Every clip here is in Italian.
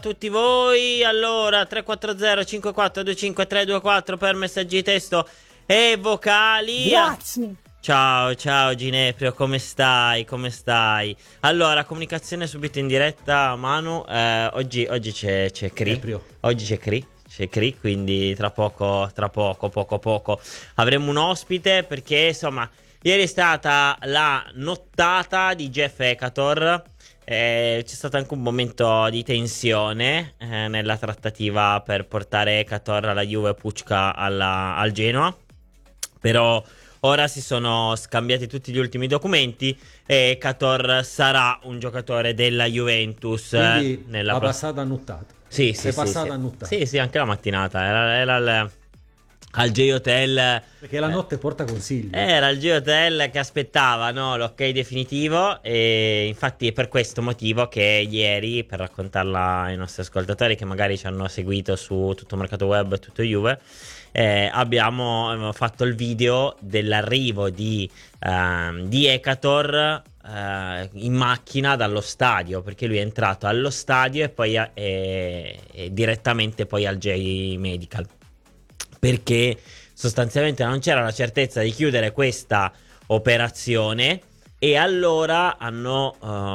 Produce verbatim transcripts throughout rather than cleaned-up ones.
Tutti voi, allora tre quattro zero cinque quattro due cinque tre due quattro per messaggi di testo e vocali. Grazie. Ciao, ciao Gineprio, come stai? Come stai? Allora, comunicazione subito in diretta, Manu. Eh, oggi, oggi c'è, c'è Cri. Gineprio. Oggi c'è Cri. C'è Cri, quindi tra poco, tra poco, poco, poco avremo un ospite perché insomma, ieri è stata la nottata di Jeff Ekator. Eh, c'è stato anche un momento di tensione eh, nella trattativa per portare Ekator alla Juve, Pucca alla, al Genoa. Però ora si sono scambiati tutti gli ultimi documenti e Ekator sarà un giocatore della Juventus. Quindi eh, nella la pro- passata annuttata. Sì, sì, È sì, passata sì. annuttata. Sì, sì, anche la mattinata. Era, era al, al J-Hotel. Perché la notte porta consigli. Era il J-Hotel che aspettava, no, l'ok definitivo. E infatti è per questo motivo che ieri, per raccontarla ai nostri ascoltatori che magari ci hanno seguito su tutto Mercato Web e tutto Juve, eh, abbiamo fatto il video dell'arrivo di, ehm, di Ekator eh, in macchina dallo stadio, perché lui è entrato allo stadio e poi a- e- e direttamente poi al J-Medical, perché sostanzialmente non c'era la certezza di chiudere questa operazione e allora hanno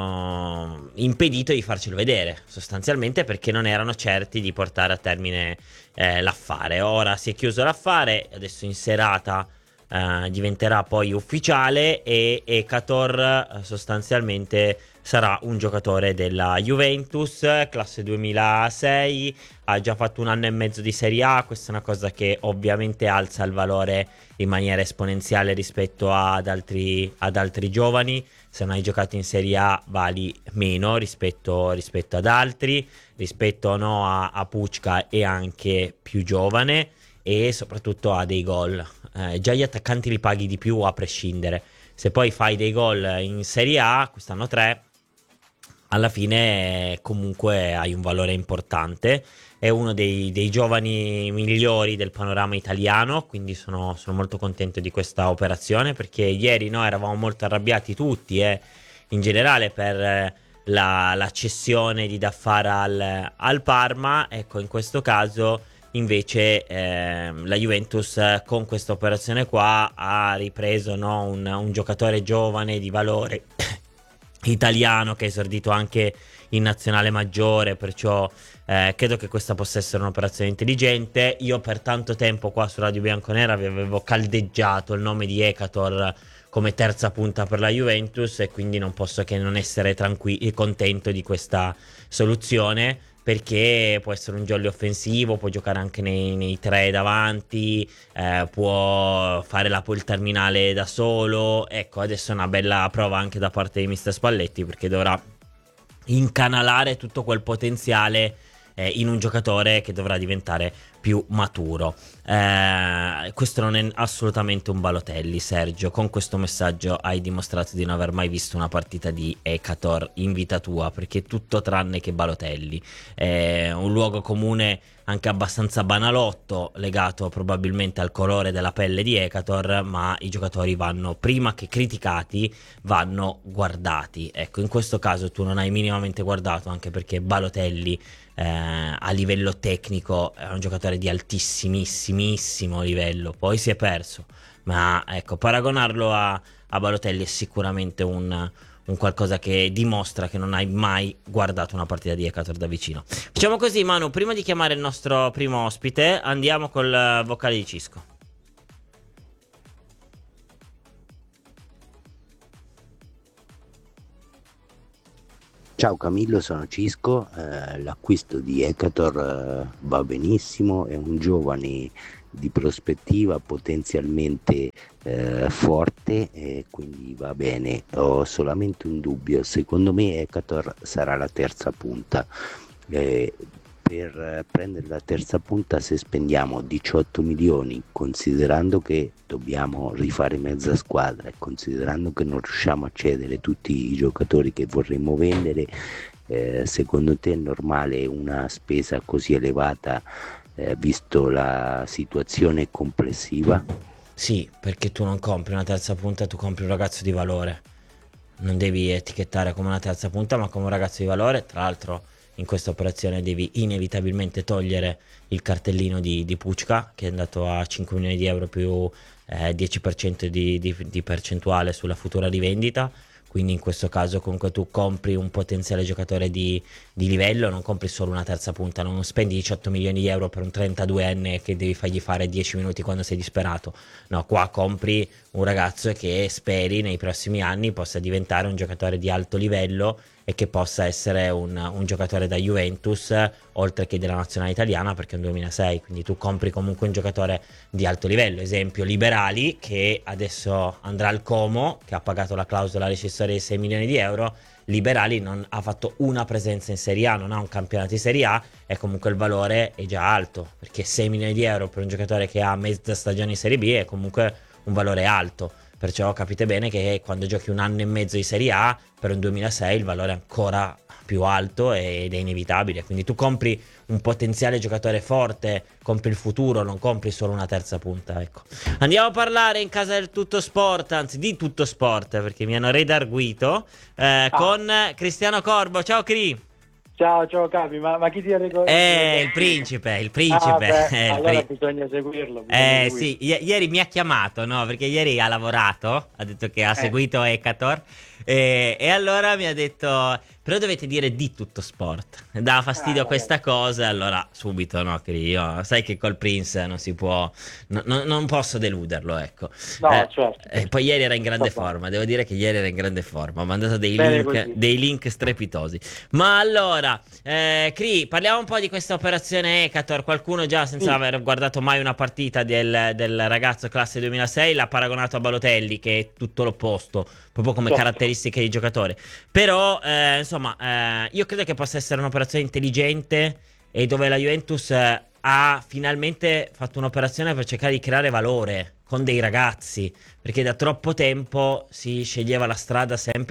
uh, impedito di farcelo vedere, sostanzialmente perché non erano certi di portare a termine eh, l'affare. Ora si è chiuso l'affare, adesso in serata uh, diventerà poi ufficiale e Ekator uh, sostanzialmente sarà un giocatore della Juventus, classe duemilasei, ha già fatto un anno e mezzo di Serie A. Questa è una cosa che ovviamente alza il valore in maniera esponenziale rispetto ad altri, ad altri giovani. Se non hai giocato in Serie A vali meno rispetto, rispetto ad altri, rispetto no, a, a Pucca è anche più giovane e soprattutto ha dei gol. Eh, già gli attaccanti li paghi di più a prescindere. Se poi fai dei gol in Serie A, quest'anno tre, alla fine eh, comunque hai un valore importante. È uno dei, dei giovani migliori del panorama italiano, quindi sono, sono molto contento di questa operazione, perché ieri noi eravamo molto arrabbiati tutti eh, in generale per eh, la, la cessione di Daffar al, al Parma. Ecco, in questo caso invece eh, la Juventus eh, con questa operazione qua ha ripreso no, un, un giocatore giovane di valore italiano che è esordito anche in nazionale maggiore, perciò eh, credo che questa possa essere un'operazione intelligente. Io per tanto tempo qua su Radio Bianconera vi avevo caldeggiato il nome di Ekator come terza punta per la Juventus e quindi non posso che non essere tranquillo e contento di questa soluzione, perché può essere un jolly offensivo, può giocare anche nei, nei tre davanti, eh, può fare la, il terminale da solo. Ecco, adesso è una bella prova anche da parte di mister Spalletti, perché dovrà incanalare tutto quel potenziale eh, in un giocatore che dovrà diventare più maturo. Eh, questo non è assolutamente un Balotelli, Sergio. Con questo messaggio hai dimostrato di non aver mai visto una partita di Ekator in vita tua, perché è tutto tranne che Balotelli. È un luogo comune anche abbastanza banalotto, legato probabilmente al colore della pelle di Ekator, ma i giocatori vanno, prima che criticati, vanno guardati. Ecco, in questo caso tu non hai minimamente guardato, anche perché Balotelli eh, a livello tecnico è un giocatore di altissimissimissimo livello, poi si è perso, ma ecco, paragonarlo a, a Balotelli è sicuramente un, un qualcosa che dimostra che non hai mai guardato una partita di Ekator da vicino. Facciamo così, Manu, prima di chiamare il nostro primo ospite andiamo col vocale di Cisco. Ciao Camillo, sono Cisco. Eh, l'acquisto di Ekator eh, va benissimo, è un giovane di prospettiva potenzialmente eh, forte, e quindi va bene. Ho solamente un dubbio: secondo me Ekator sarà la terza punta. Eh, per prendere la terza punta, se spendiamo diciotto milioni, considerando che dobbiamo rifare mezza squadra e considerando che non riusciamo a cedere tutti i giocatori che vorremmo vendere, eh, secondo te è normale una spesa così elevata, eh, visto la situazione complessiva? Sì, perché tu non compri una terza punta, tu compri un ragazzo di valore. Non devi etichettare come una terza punta, ma come un ragazzo di valore. Tra l'altro in questa operazione devi inevitabilmente togliere il cartellino di, di Pucca, che è andato a cinque milioni di euro più eh, dieci per cento di, di, di percentuale sulla futura rivendita. Quindi in questo caso comunque tu compri un potenziale giocatore di, di livello, non compri solo una terza punta, non spendi diciotto milioni di euro per un trentaduenne che devi fargli fare dieci minuti quando sei disperato. No, qua compri un ragazzo che speri nei prossimi anni possa diventare un giocatore di alto livello e che possa essere un, un giocatore da Juventus, oltre che della nazionale italiana, perché è un duemilasei, quindi tu compri comunque un giocatore di alto livello. Esempio Liberali, che adesso andrà al Como, che ha pagato la clausola rescissoria di sei milioni di euro. Liberali non ha fatto una presenza in Serie A, non ha un campionato di Serie A, e comunque il valore è già alto, perché sei milioni di euro per un giocatore che ha mezza stagione in Serie B è comunque un valore alto. Perciò capite bene che quando giochi un anno e mezzo di Serie A, per un duemilasei il valore è ancora più alto ed è inevitabile. Quindi tu compri un potenziale giocatore forte, compri il futuro, non compri solo una terza punta, ecco. Andiamo a parlare in casa del Tutto Sport, anzi di Tutto Sport, perché mi hanno redarguito, eh, ah. con Cristiano Corbo. Ciao Cri! Ciao, ciao Capi, ma, ma chi ti ha ricordato? Eh, il principe, il principe. Ah, beh, eh, allora il pri- bisogna seguirlo. Bisogna eh seguirlo. sì, I- ieri mi ha chiamato, no? Perché ieri ha lavorato, ha detto che ha Eh. seguito Ecator, e, e allora mi ha detto, però dovete dire di Tutto Sport. Dava fastidio Ah, a questa cosa, allora subito, no? Che io, sai che col Prince non si può, no- no- non posso deluderlo, ecco. No, Eh, certo. e poi ieri era in grande Sto forma, devo dire che ieri era in grande forma, ho mandato dei Bene link, così. dei link strepitosi. Ma allora, eh, Cri, parliamo un po' di questa operazione Ecator. Qualcuno già, senza Sì. aver guardato mai una partita del, del ragazzo classe duemilasei, l'ha paragonato a Balotelli, che è tutto l'opposto, proprio come Certo. caratteristiche di giocatore. Però, eh, insomma, eh, io credo che possa essere un'operazione intelligente e dove la Juventus eh, ha finalmente fatto un'operazione per cercare di creare valore con dei ragazzi, perché da troppo tempo si sceglieva la strada sempre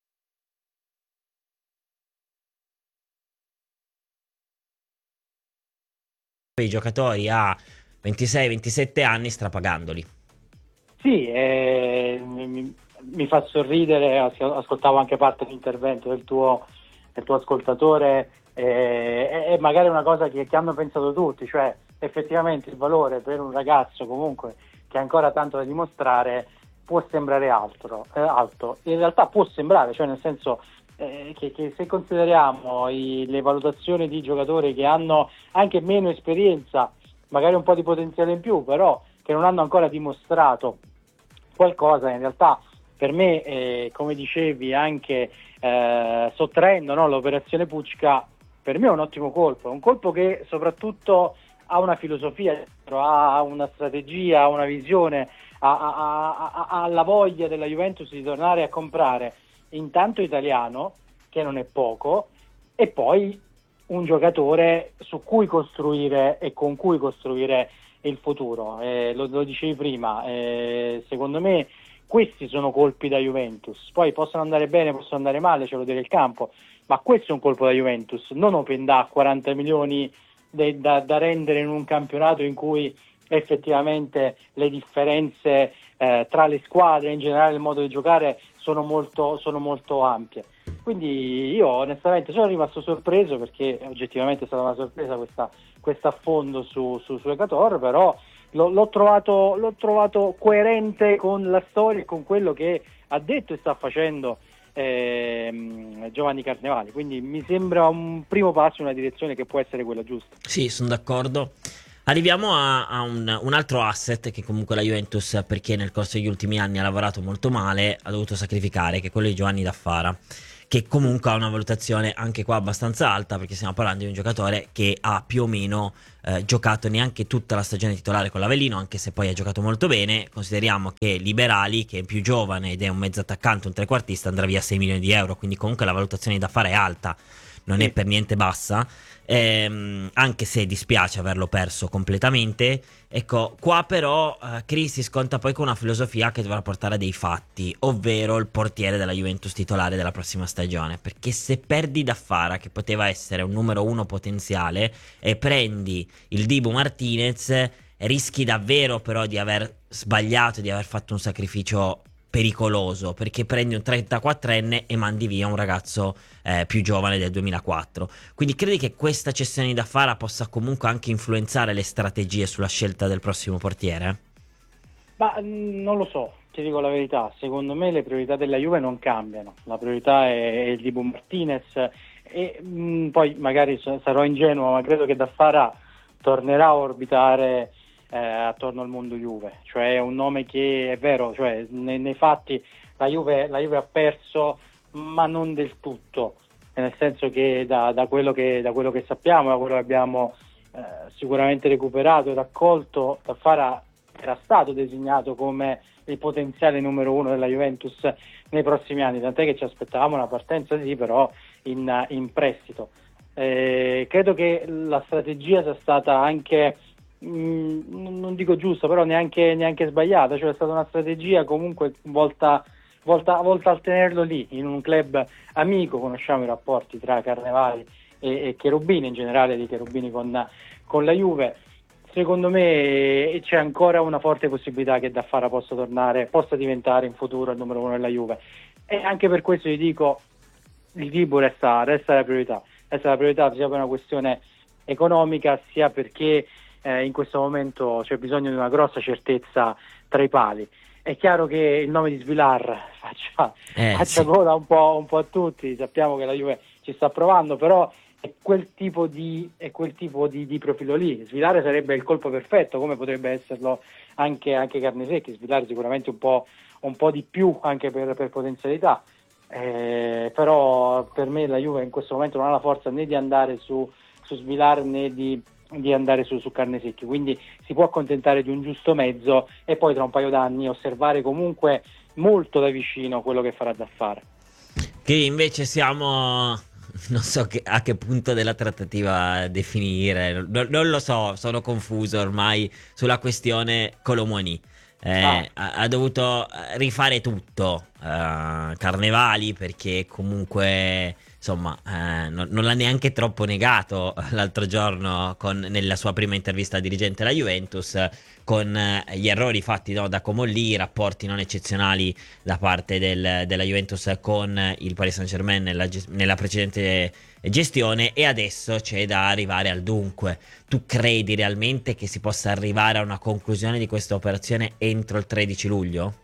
i giocatori a ventisei ventisette anni strapagandoli. Sì, eh, mi, mi fa sorridere, as- ascoltavo anche parte dell'intervento del tuo, del tuo ascoltatore, eh, è, è magari una cosa che, che hanno pensato tutti, cioè effettivamente il valore per un ragazzo comunque che ha ancora tanto da dimostrare può sembrare altro, eh, alto, in realtà può sembrare, cioè nel senso eh, che, che se consideriamo i- le valutazioni di giocatori che hanno anche meno esperienza, magari un po' di potenziale in più, però che non hanno ancora dimostrato qualcosa, in realtà per me, eh, come dicevi anche eh, sottraendo, no, l'operazione Pucca, per me è un ottimo colpo, è un colpo che soprattutto ha una filosofia, ha una strategia, ha una visione, ha, ha- ha- ha la voglia della Juventus di tornare a comprare intanto italiano, che non è poco, e poi un giocatore su cui costruire e con cui costruire il futuro. Eh, lo, lo dicevi prima, eh, secondo me questi sono colpi da Juventus, poi possono andare bene, possono andare male, ce lo dire il campo, ma questo è un colpo da Juventus, non open da quaranta milioni de- da, da rendere in un campionato in cui effettivamente le differenze eh, tra le squadre, in generale il modo di giocare, sono molto, sono molto ampie. Quindi io onestamente sono rimasto sorpreso, perché oggettivamente è stata una sorpresa questa questo affondo su, su, su Ecator, però l'ho, l'ho, trovato, l'ho trovato coerente con la storia e con quello che ha detto e sta facendo ehm, Giovanni Carnevali, quindi mi sembra un primo passo in una direzione che può essere quella giusta. Sì, sono d'accordo. Arriviamo a, a un, un altro asset che comunque la Juventus, perché nel corso degli ultimi anni ha lavorato molto male, ha dovuto sacrificare, che è quello di Giovanni Daffara, che comunque ha una valutazione anche qua abbastanza alta, perché stiamo parlando di un giocatore che ha più o meno eh, giocato neanche tutta la stagione titolare con l'Avellino, anche se poi ha giocato molto bene. Consideriamo che Liberali, che è più giovane ed è un mezzo attaccante, un trequartista, andrà via sei milioni di euro, quindi comunque la valutazione da fare è alta, non è per niente bassa, ehm, anche se dispiace averlo perso completamente. Ecco, qua però eh, Chris si sconta poi con una filosofia che dovrà portare a dei fatti, ovvero il portiere della Juventus titolare della prossima stagione, perché se perdi Daffara, che poteva essere un numero uno potenziale, e prendi il Dibu Martinez, rischi davvero però di aver sbagliato, di aver fatto un sacrificio pericoloso, perché prendi un trentaquattrenne e mandi via un ragazzo eh, più giovane del duemilaquattro. Quindi credi che questa cessione di Daffara possa comunque anche influenzare le strategie sulla scelta del prossimo portiere? Ma mh, non lo so, ti dico la verità, secondo me le priorità della Juve non cambiano, la priorità è, è il Dibu Martinez e mh, poi magari sarò ingenuo, ma credo che Daffara tornerà a orbitare eh, attorno al mondo Juve, cioè è un nome che è vero, cioè nei, nei fatti la Juve, la Juve ha perso, ma non del tutto, nel senso che da, da, quello, che, da quello che sappiamo, da quello che abbiamo eh, sicuramente recuperato e raccolto, Daffara era stato designato come il potenziale numero uno della Juventus nei prossimi anni, tant'è che ci aspettavamo una partenza sì, però in, in prestito. Eh, credo che la strategia sia stata anche, mh, non dico giusta, però neanche, neanche sbagliata, cioè è stata una strategia comunque volta, volta, volta a tenerlo lì, in un club amico. Conosciamo i rapporti tra Carnevali e, e Cherubini, in generale di Cherubini con, con la Juve. Secondo me c'è ancora una forte possibilità che Daffara possa tornare, possa diventare in futuro il numero uno della Juve, e anche per questo vi dico il Dibu resta, resta la priorità, resta la priorità sia per una questione economica sia perché eh, in questo momento c'è bisogno di una grossa certezza tra i pali. È chiaro che il nome di Svilar faccia, eh, faccia sì. gola un po', un po' a tutti, sappiamo che la Juve ci sta provando, però è quel tipo di è quel tipo di, di profilo lì. Svilare sarebbe il colpo perfetto, come potrebbe esserlo anche, anche Carnesecchi. Svilare sicuramente un po', un po' di più anche per, per potenzialità, eh, però per me la Juve in questo momento non ha la forza né di andare su, su Svilare né di, di andare su, su Carnesecchi, quindi si può accontentare di un giusto mezzo e poi tra un paio d'anni osservare comunque molto da vicino quello che farà Daffara. Che invece siamo... non so che, a che punto della trattativa definire, no, non lo so, sono confuso ormai sulla questione Colomoni. Eh, Ah. ha, ha dovuto rifare tutto uh, Carnevali, perché comunque insomma eh, non, non l'ha neanche troppo negato l'altro giorno con, nella sua prima intervista al dirigente della Juventus, con eh, gli errori fatti, no, da Comolli, i rapporti non eccezionali da parte del, della Juventus con il Paris Saint-Germain nella, nella precedente gestione, e adesso c'è da arrivare al dunque. Tu credi realmente che si possa arrivare a una conclusione di questa operazione entro il tredici luglio?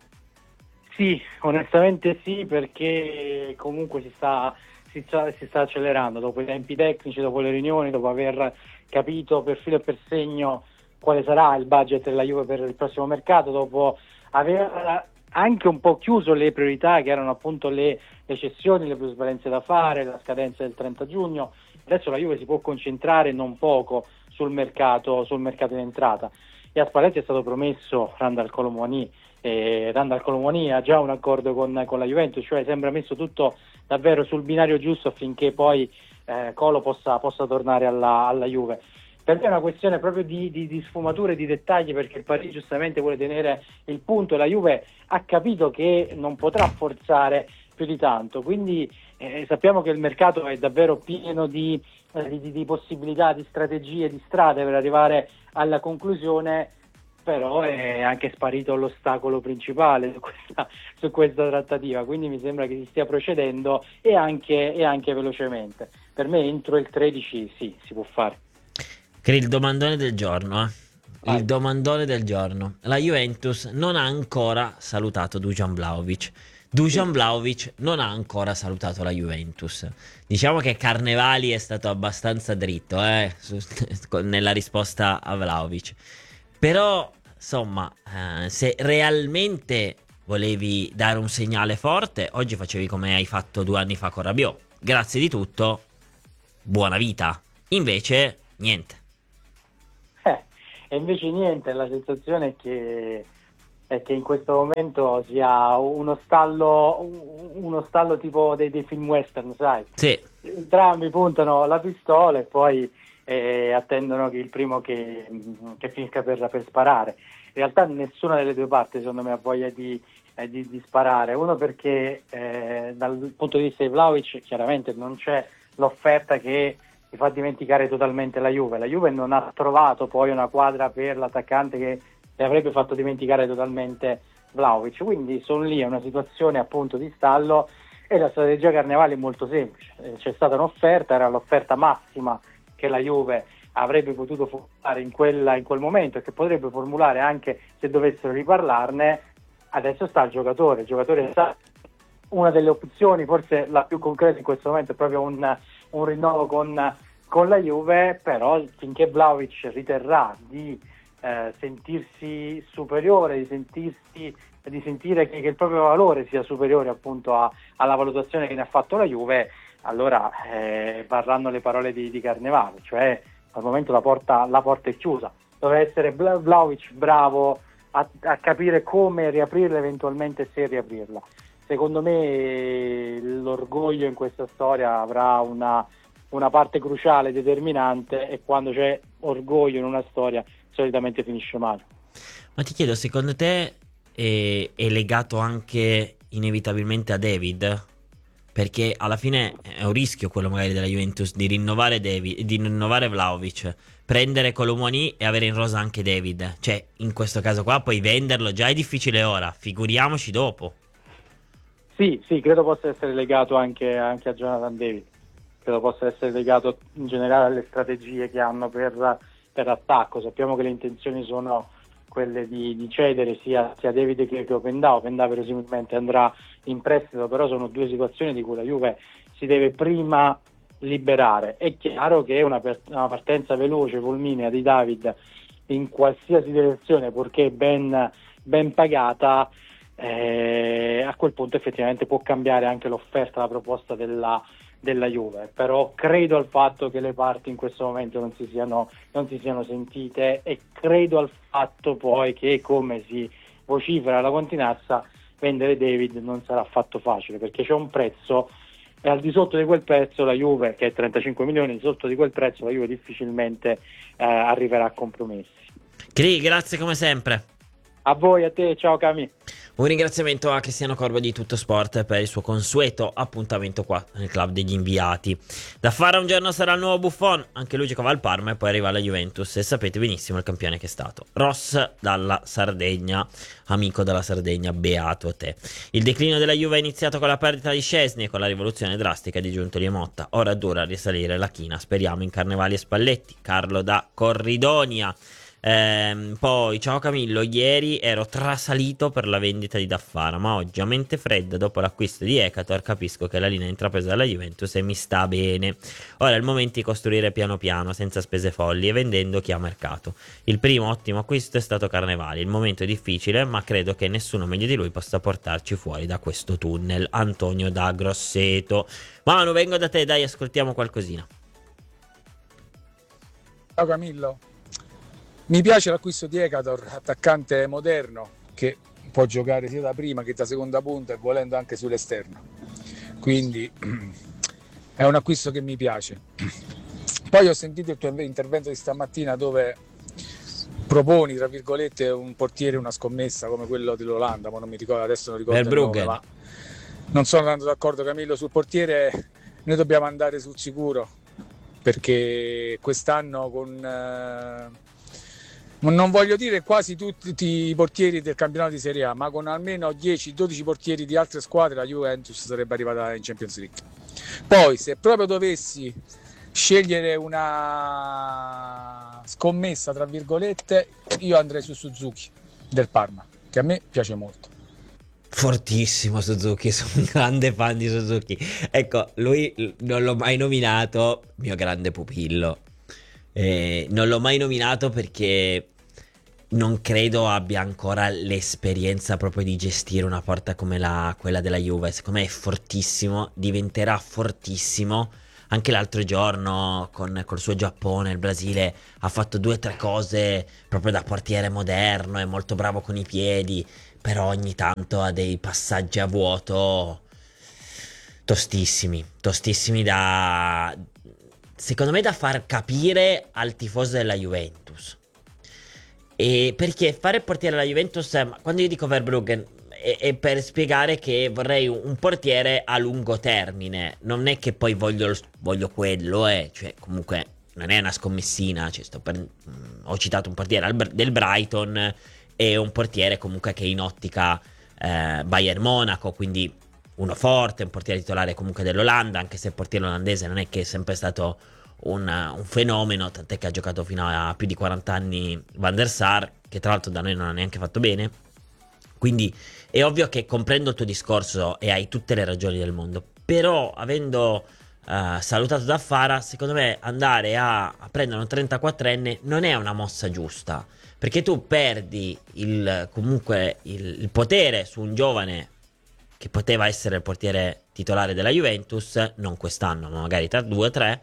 Sì, onestamente sì, perché comunque si sta, si sta, si sta accelerando dopo i tempi tecnici, dopo le riunioni, dopo aver capito per filo e per segno quale sarà il budget della Juve per il prossimo mercato, dopo aver anche un po' chiuso le priorità che erano appunto le, le cessioni, le plusvalenze da fare, la scadenza del trenta giugno. Adesso la Juve si può concentrare non poco sul mercato, sul mercato in entrata. E a Spalletti è stato promesso Randal Colomoni, e Randal Colomoni ha già un accordo con, con la Juventus, cioè sembra messo tutto davvero sul binario giusto affinché poi eh, Colo possa, possa tornare alla, alla Juve. Per me è una questione proprio di, di, di sfumature, di dettagli, perché il Paris giustamente vuole tenere il punto e la Juve ha capito che non potrà forzare più di tanto, quindi eh, sappiamo che il mercato è davvero pieno di, eh, di, di possibilità, di strategie, di strade per arrivare alla conclusione, però è anche sparito l'ostacolo principale su questa, su questa trattativa, quindi mi sembra che si stia procedendo e anche, e anche velocemente. Per me entro il tredici sì, si può fare. Il domandone del giorno, eh. Vai. Il domandone del giorno. La Juventus non ha ancora salutato Dusan Vlahovic. Dusan Sì. Vlahovic non ha ancora salutato la Juventus. Diciamo che Carnevali è stato abbastanza dritto, eh, su, nella risposta a Vlahovic. Però, insomma, eh, se realmente volevi dare un segnale forte, oggi facevi come hai fatto due anni fa con Rabiot. Grazie di tutto, buona vita. Invece, niente. Eh, e invece niente, la sensazione è che, è che in questo momento sia uno stallo, uno stallo tipo dei, dei film western, sai? Sì. Entrambi puntano la pistola e poi eh, attendono che il primo che, che finisca per, per sparare. In realtà nessuna delle due parti secondo me ha voglia di, eh, di, di sparare. Uno perché eh, dal punto di vista di Vlahovic chiaramente non c'è l'offerta che mi fa dimenticare totalmente la Juve. La Juve non ha trovato poi una quadra per l'attaccante che le avrebbe fatto dimenticare totalmente Vlahovic, quindi sono lì, è una situazione appunto di stallo e la strategia Carnevali è molto semplice. Eh, c'è stata un'offerta, era l'offerta massima che la Juve avrebbe potuto formulare in, quella, in quel momento e che potrebbe formulare anche se dovessero riparlarne. Adesso sta il giocatore, il giocatore sta, una delle opzioni, forse la più concreta in questo momento è proprio un, un rinnovo con, con la Juve, però finché Vlahovic riterrà di eh, sentirsi superiore, di sentirsi di sentire che, che il proprio valore sia superiore appunto a, alla valutazione che ne ha fatto la Juve, allora eh, varranno le parole di, di Carnevali, cioè al momento la porta, la porta è chiusa. Deve essere Vlahovic bravo a, a capire come riaprirla, eventualmente se riaprirla. Secondo me l'orgoglio in questa storia avrà una, una parte cruciale, determinante, e quando c'è orgoglio in una storia solitamente finisce male. Ma ti chiedo, secondo te è, è legato anche inevitabilmente a David? Perché alla fine è un rischio quello magari della Juventus di rinnovare David, di rinnovare Vlahovic, prendere Colomoni e avere in rosa anche David. Cioè, in questo caso qua poi venderlo già è difficile ora, figuriamoci dopo. Sì, sì, credo possa essere legato anche, anche a Jonathan David. Credo possa essere legato in generale alle strategie che hanno per, per attacco. Sappiamo che le intenzioni sono quelle di, di cedere sia, sia David che, che Openda. Openda verosimilmente andrà in prestito, però sono due situazioni di cui la Juve si deve prima liberare. È chiaro che una, per, una partenza veloce, fulminea di David in qualsiasi direzione, purché ben, ben pagata, eh, a quel punto effettivamente può cambiare anche l'offerta, la proposta della, della Juve, però credo al fatto che le parti in questo momento non si siano, non si siano sentite, e credo al fatto poi che, come si vocifera la continenza, vendere David non sarà affatto facile, perché c'è un prezzo e al di sotto di quel prezzo la Juve, che è trentacinque milioni, di sotto di quel prezzo la Juve difficilmente eh, arriverà a compromessi. Cri, grazie come sempre. A voi, a te, ciao Cami. Un ringraziamento a Cristiano Corbo di Tutto Sport per il suo consueto appuntamento qua nel club degli inviati. Da fare un giorno sarà il nuovo Buffon, anche lui giocava al Parma e poi arriva alla Juventus e sapete benissimo il campione che è stato. Ross dalla Sardegna, amico della Sardegna, beato te. Il declino della Juve è iniziato con la perdita di Szczęsny e con la rivoluzione drastica di Giuntoli e Motta. Ora dura risalire la china, speriamo in Carnevali e Spalletti. Carlo da Corridonia. Ehm, poi ciao Camillo, ieri ero trasalito per la vendita di Daffara, ma oggi a mente fredda dopo l'acquisto di Ekator capisco che la linea intrapresa dalla Juventus e mi sta bene. Ora è il momento di costruire piano piano senza spese folli e vendendo chi ha mercato. Il primo ottimo acquisto è stato Carnevali, il momento è difficile ma credo che nessuno meglio di lui possa portarci fuori da questo tunnel. Antonio da Grosseto. Manu, vengo da te, dai, ascoltiamo qualcosina. Ciao Camillo. Mi piace l'acquisto di Ekator, attaccante moderno che può giocare sia da prima che da seconda punta e volendo anche sull'esterno, quindi è un acquisto che mi piace. Poi ho sentito il tuo intervento di stamattina dove proponi, tra virgolette, un portiere, una scommessa come quello dell'Olanda, ma non mi ricordo adesso, non ricordo il nome, ma non sono tanto d'accordo Camillo sul portiere. Noi dobbiamo andare sul sicuro, perché quest'anno con eh, non voglio dire quasi tutti i portieri del campionato di Serie A, ma con almeno dieci dodici portieri di altre squadre la Juventus sarebbe arrivata in Champions League. Poi se proprio dovessi scegliere una scommessa tra virgolette, io andrei su Suzuki del Parma, che a me piace molto. Fortissimo Suzuki, sono un grande fan di Suzuki. Ecco, lui non l'ho mai nominato, mio grande pupillo. Eh, non l'ho mai nominato perché non credo abbia ancora l'esperienza proprio di gestire una porta come la, quella della Juve. Secondo me è fortissimo, diventerà fortissimo. Anche l'altro giorno con col suo Giappone, il Brasile, ha fatto due o tre cose proprio da portiere moderno, è molto bravo con i piedi, però ogni tanto ha dei passaggi a vuoto tostissimi, tostissimi da... secondo me da far capire al tifoso della Juventus. E perché fare il portiere alla Juventus, quando io dico Verbruggen, è, è per spiegare che vorrei un, un portiere a lungo termine. Non è che poi voglio, voglio quello, eh. Cioè comunque non è una scommessina, cioè, sto per, mh, ho citato un portiere al, del Brighton e un portiere comunque che in ottica eh, Bayern Monaco, quindi uno forte, un portiere titolare comunque dell'Olanda, anche se il portiere olandese non è che è sempre stato un, un fenomeno, tant'è che ha giocato fino a più di quaranta anni Van der Sar, che tra l'altro da noi non ha neanche fatto bene. Quindi è ovvio che comprendo il tuo discorso e hai tutte le ragioni del mondo, però avendo uh, salutato Daffara, secondo me andare a, a prendere un trentaquattrenne non è una mossa giusta, perché tu perdi il, comunque il, il potere su un giovane che poteva essere il portiere titolare della Juventus, non quest'anno, ma magari tra due o tre,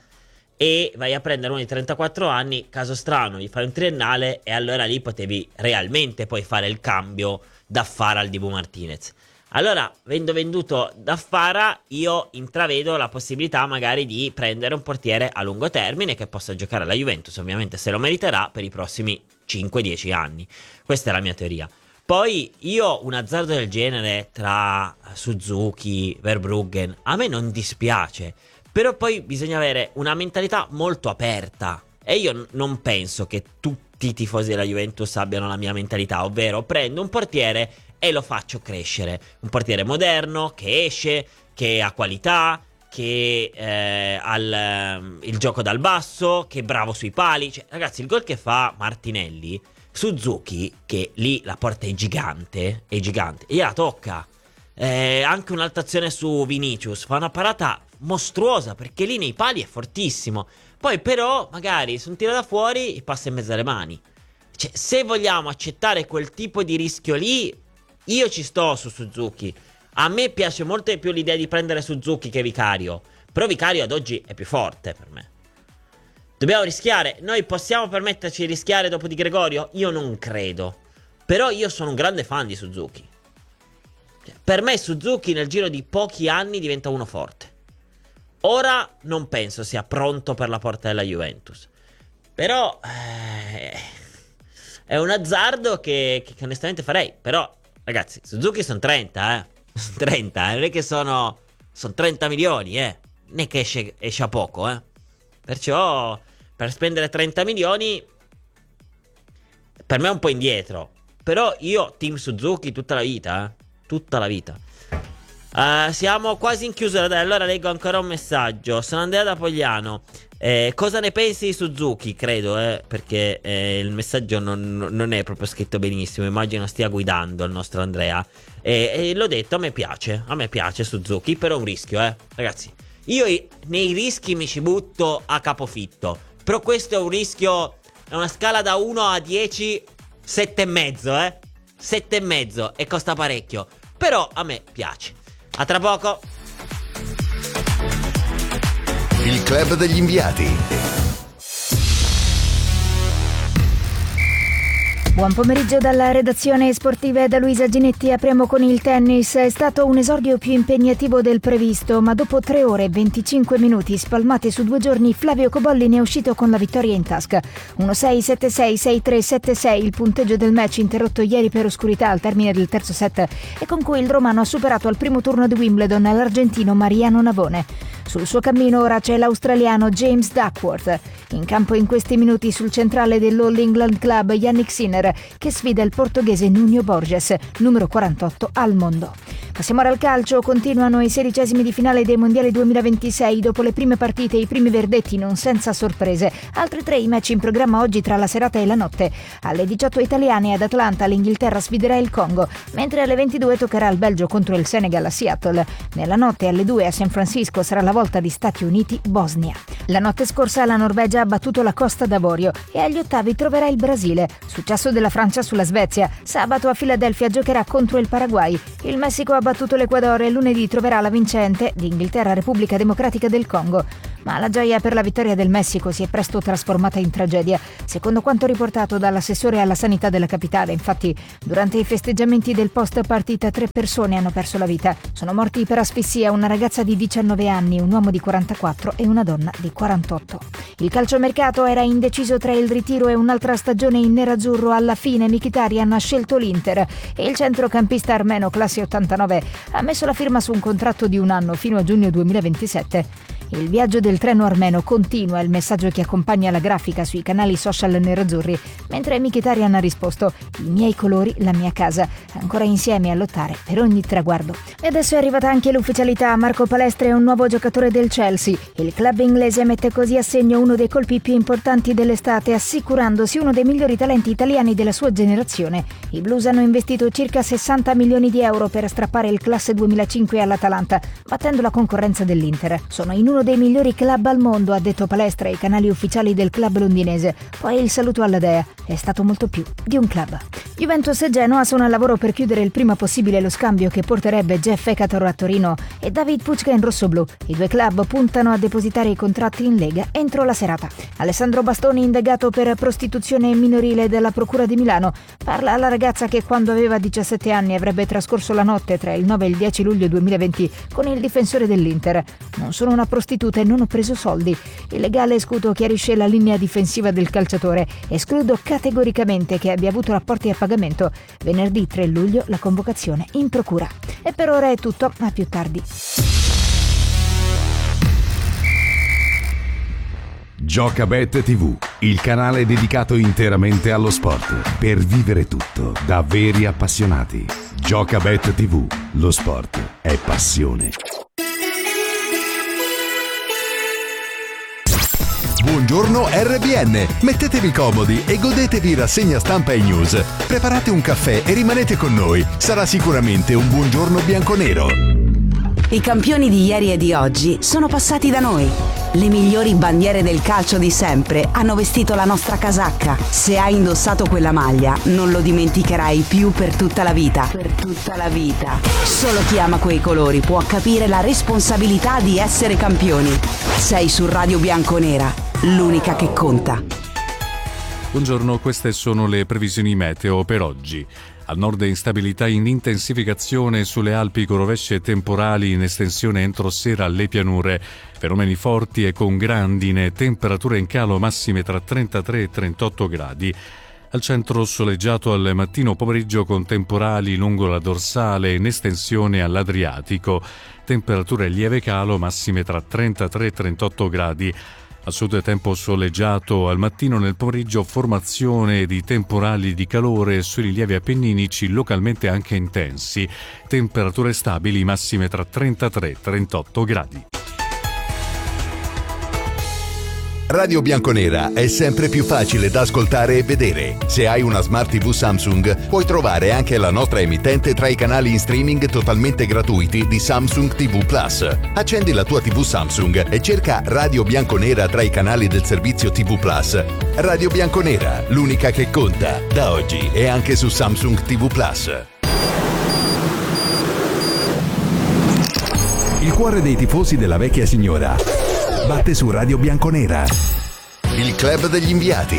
e vai a prendere uno di trentaquattro anni, caso strano, gli fai un triennale e allora lì potevi realmente poi fare il cambio Daffara al Dibu Martinez. Allora, avendo venduto Daffara, io intravedo la possibilità magari di prendere un portiere a lungo termine che possa giocare alla Juventus, ovviamente se lo meriterà per i prossimi cinque dieci anni. Questa è la mia teoria. Poi io un azzardo del genere tra Suzuki, Verbruggen, a me non dispiace, però poi bisogna avere una mentalità molto aperta e io n- non penso che tutti i tifosi della Juventus abbiano la mia mentalità, ovvero prendo un portiere e lo faccio crescere, un portiere moderno che esce, che ha qualità, che eh, ha il, il gioco dal basso, che è bravo sui pali. Cioè, ragazzi, il gol che fa Martinelli, Suzuki, che lì la porta è gigante, è gigante, e la tocca. Eh, anche un'altra azione su Vinicius, fa una parata mostruosa, perché lì nei pali è fortissimo. Poi però, magari, su un tiro da fuori, passa in mezzo alle mani. Cioè, se vogliamo accettare quel tipo di rischio lì, io ci sto su Suzuki. A me piace molto di più l'idea di prendere Suzuki che Vicario, però Vicario ad oggi è più forte per me. Dobbiamo rischiare. Noi possiamo permetterci di rischiare dopo di Gregorio? Io non credo. Però io sono un grande fan di Suzuki. Per me Suzuki nel giro di pochi anni diventa uno forte. Ora non penso sia pronto per la porta della Juventus. Però eh, è un azzardo che, che onestamente farei. Però ragazzi, Suzuki sono trenta, eh. trenta, eh. Non è che sono... Sono trenta milioni, eh. Non è che esce, esce a poco, eh. Perciò per spendere trenta milioni per me è un po' indietro. Però io team Suzuki tutta la vita, eh. Tutta la vita. uh, Siamo quasi in chiusura. Dai, allora leggo ancora un messaggio. Sono Andrea da Pogliano. eh, Cosa ne pensi di Suzuki? Credo, eh, perché eh, il messaggio non, non è proprio scritto benissimo. Immagino stia guidando il nostro Andrea. E, e l'ho detto, a me piace. A me piace Suzuki, però è un rischio, eh. Ragazzi, io nei rischi mi ci butto a capofitto. Però questo è un rischio. È una scala da uno a dieci, sette e mezzo, eh. sette e mezzo e costa parecchio. Però a me piace. A tra poco. Il club degli inviati. Buon pomeriggio dalla redazione sportiva e da Luisa Ginetti. Apriamo con il tennis. È stato un esordio più impegnativo del previsto, ma dopo tre ore e venticinque minuti spalmati su due giorni, Flavio Cobolli ne è uscito con la vittoria in tasca. uno sei, sette sei, sei tre, sette sei il punteggio del match interrotto ieri per oscurità al termine del terzo set e con cui il romano ha superato al primo turno di Wimbledon l'argentino Mariano Navone. Sul suo cammino ora c'è l'australiano James Duckworth. In campo in questi minuti sul centrale dell'All England Club Yannick Sinner, che sfida il portoghese Nuno Borges, numero quarantotto al mondo. Passiamo ora al calcio. Continuano i sedicesimi di finale dei mondiali duemilaventisei. Dopo le prime partite e i primi verdetti non senza sorprese, altri tre i match in programma oggi tra la serata e la notte. Alle diciotto italiane ad Atlanta l'Inghilterra sfiderà il Congo, mentre alle ventidue toccherà il Belgio contro il Senegal a Seattle. Nella notte alle due a San Francisco sarà la volta di Stati Uniti-Bosnia. La notte scorsa la Norvegia ha battuto la Costa d'Avorio e agli ottavi troverà il Brasile. Successo della Francia sulla Svezia. Sabato a Filadelfia giocherà contro il Paraguay. Il Messico ha battuto l'Equador e lunedì troverà la vincente di Inghilterra-Repubblica Democratica del Congo. Ma la gioia per la vittoria del Messico si è presto trasformata in tragedia. Secondo quanto riportato dall'assessore alla sanità della capitale, infatti, durante i festeggiamenti del post partita tre persone hanno perso la vita. Sono morti per asfissia una ragazza di diciannove anni, un uomo di quarantaquattro e una donna di quarantotto. Il calciomercato era indeciso tra il ritiro e un'altra stagione in nerazzurro. Alla fine Mkhitaryan ha scelto l'Inter e il centrocampista armeno classe ottantanove ha messo la firma su un contratto di un anno fino a giugno duemilaventisette. Il viaggio del treno armeno continua, il messaggio che accompagna la grafica sui canali social nerazzurri, mentre Mkhitaryan ha risposto: i miei colori, la mia casa, ancora insieme a lottare per ogni traguardo. E adesso è arrivata anche l'ufficialità: Marco Palestra è un nuovo giocatore del Chelsea. Il club inglese mette così a segno uno dei colpi più importanti dell'estate, assicurandosi uno dei migliori talenti italiani della sua generazione. I Blues hanno investito circa sessanta milioni di euro per strappare il classe duemilacinque all'Atalanta, battendo la concorrenza dell'Inter. Sono in uno dei migliori club al mondo, ha detto Palestra ai canali ufficiali del club londinese. Poi il saluto alla Dea: è stato molto più di un club. Juventus e Genoa sono al lavoro per chiudere il prima possibile lo scambio che porterebbe Jeff Ekator a Torino e David Pucca in rossoblù. I due club puntano a depositare i contratti in Lega entro la serata. Alessandro Bastoni, indagato per prostituzione minorile dalla Procura di Milano, parla alla ragazza che quando aveva diciassette anni avrebbe trascorso la notte tra il nove e il dieci luglio duemilaventi con il difensore dell'Inter. Non sono una prostituta e non ho preso soldi. Il legale Scuto chiarisce la linea difensiva del calciatore: escludo categoricamente che abbia avuto rapporti a pagamento. Venerdì tre luglio la convocazione in procura. E per ora è tutto, a più tardi. Giocabet tivù, il canale dedicato interamente allo sport, per vivere tutto da veri appassionati. Giocabet tivù, lo sport è passione. Buongiorno R B N, mettetevi comodi e godetevi rassegna stampa e news. Preparate un caffè e rimanete con noi, sarà sicuramente un buongiorno bianconero. I campioni di ieri e di oggi sono passati da noi. Le migliori bandiere del calcio di sempre hanno vestito la nostra casacca. Se hai indossato quella maglia, non lo dimenticherai più per tutta la vita. Per tutta la vita. Solo chi ama quei colori può capire la responsabilità di essere campioni. Sei su Radio Bianconera, l'unica che conta. Buongiorno, queste sono le previsioni meteo per oggi. Al nord instabilità in intensificazione sulle Alpi con rovesce temporali in estensione entro sera alle pianure, fenomeni forti e con grandine, temperature in calo massime tra trentatré e trentotto gradi. Al centro soleggiato al mattino pomeriggio con temporali lungo la dorsale in estensione all'Adriatico, temperature lieve calo massime tra trentatré e trentotto gradi. Al sud tempo soleggiato al mattino, nel pomeriggio formazione di temporali di calore sui rilievi appenninici localmente anche intensi, temperature stabili massime tra trentatré e trentotto gradi. Radio Bianconera è sempre più facile da ascoltare e vedere. Se hai una Smart tivù Samsung, puoi trovare anche la nostra emittente tra i canali in streaming totalmente gratuiti di Samsung tivù Plus. Accendi la tua tivù Samsung e cerca Radio Bianconera tra i canali del servizio tivù Plus. Radio Bianconera, l'unica che conta, da oggi e anche su Samsung tivù Plus. Il cuore dei tifosi della vecchia signora batte su Radio Bianconera. Il club degli inviati.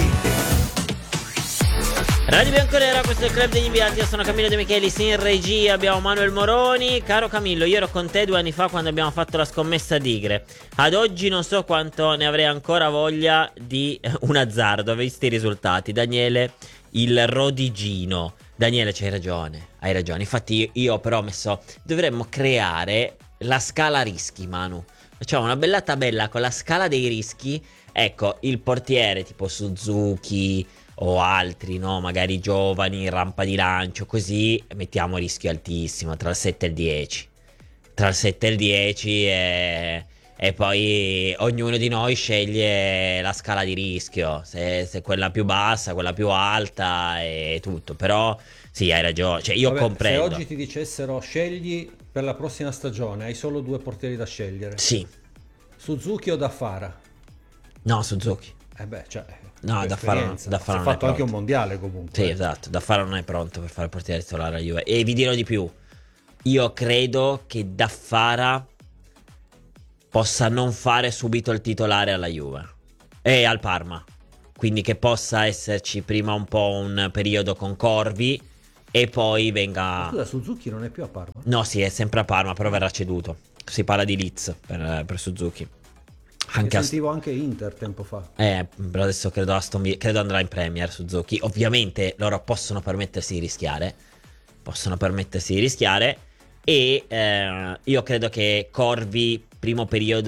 Radio Bianconera, questo è il club degli inviati. Io sono Camillo De Michelis, in regia abbiamo Manuel Moroni. Caro Camillo, io ero con te due anni fa quando abbiamo fatto la scommessa tigre. Ad oggi non so quanto ne avrei ancora voglia di un azzardo, visti i risultati. Daniele, il rodigino. Daniele, c'hai ragione, hai ragione. Infatti io però ho messo, dovremmo creare la scala rischi, Manu. Facciamo una bella tabella con la scala dei rischi. Ecco, il portiere tipo Suzuki o altri, no? Magari giovani, rampa di lancio, così mettiamo rischio altissimo, tra il sette e il dieci. Tra il sette e il dieci e, e poi ognuno di noi sceglie la scala di rischio. Se, se quella più bassa, quella più alta e tutto. Però sì, hai ragione, cioè io Vabbè, comprendo. Se oggi ti dicessero scegli per la prossima stagione, hai solo due portieri da scegliere. Sì. Suzuki o Daffara? No, Suzuki. Eh beh, cioè, no, Daffara non, Daffara si è non fatto è anche un pronto. mondiale comunque. Sì, esatto, Daffara non è pronto per fare il portiere titolare alla Juve. E vi dirò di più, io credo che Daffara possa non fare subito il titolare alla Juve e al Parma, quindi che possa esserci prima un po' un periodo con Corvi e poi venga... Scusa, Suzuki non è più a Parma? No, sì, è sempre a Parma, però verrà ceduto. Si parla di Leeds per, per Suzuki. Anche sentivo anche Inter tempo fa. Eh, però adesso credo, Aston Villa, credo andrà in Premier Suzuki. Ovviamente loro possono permettersi di rischiare. Possono permettersi di rischiare. E eh, io credo che Corvi, primo periodo,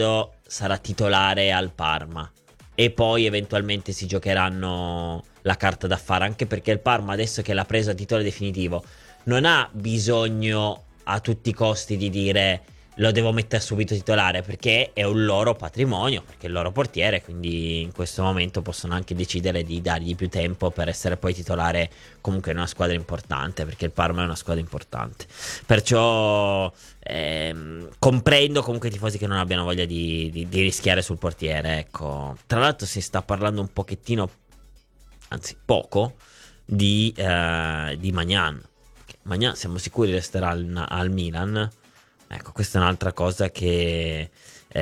sarà titolare al Parma e poi eventualmente si giocheranno la carta d'affare, anche perché il Parma, adesso che l'ha preso a titolo definitivo, non ha bisogno a tutti i costi di dire lo devo mettere subito titolare, perché è un loro patrimonio, perché è il loro portiere, quindi in questo momento possono anche decidere di dargli più tempo per essere poi titolare comunque in una squadra importante, perché il Parma è una squadra importante. Perciò ehm, comprendo comunque i tifosi che non abbiano voglia di, di, di rischiare sul portiere, ecco. Tra l'altro si sta parlando un pochettino, anzi poco, di, eh, di Maignan. Maignan siamo sicuri resterà al, al Milan. Ecco, questa è un'altra cosa che,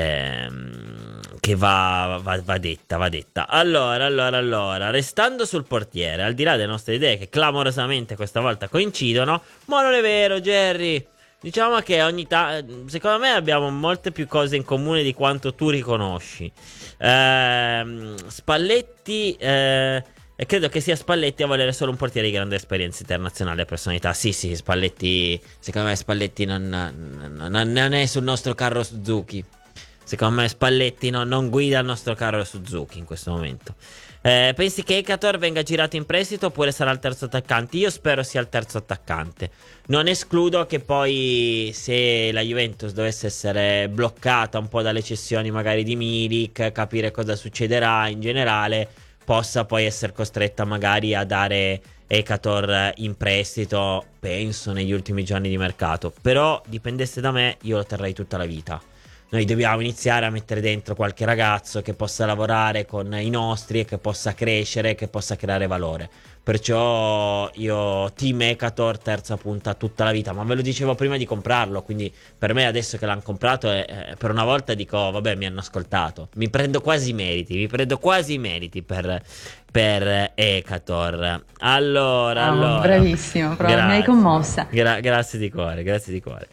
ehm, che va, va, va detta, va detta. Allora, allora, allora, restando sul portiere, al di là delle nostre idee che clamorosamente questa volta coincidono, ma non è vero, Jerry. Diciamo che ogni tanto, secondo me abbiamo molte più cose in comune di quanto tu riconosci. Ehm, Spalletti... Eh, E credo che sia Spalletti a volere solo un portiere di grande esperienza internazionale e personalità. Sì, sì, Spalletti. Secondo me Spalletti non, non, non è sul nostro carro Suzuki. Secondo me Spalletti no, non guida il nostro carro Suzuki in questo momento. Eh, pensi che Ekator venga girato in prestito oppure sarà il terzo attaccante? Io spero sia il terzo attaccante. Non escludo che poi, se la Juventus dovesse essere bloccata un po' dalle cessioni magari di Milik, capire cosa succederà in generale, possa poi essere costretta magari a dare Ekator in prestito, penso, negli ultimi giorni di mercato. Però dipendesse da me, io lo terrei tutta la vita. Noi dobbiamo iniziare a mettere dentro qualche ragazzo che possa lavorare con i nostri e che possa crescere, che possa creare valore. Perciò io team Ekator terza punta tutta la vita. Ma ve lo dicevo prima di comprarlo, quindi per me adesso che l'hanno comprato eh, per una volta dico vabbè, mi hanno ascoltato. Mi prendo quasi i meriti, mi prendo quasi i meriti per, per Ekator. Allora, oh, allora bravissimo, proprio, mi hai commossa. Gra- grazie di cuore, grazie di cuore.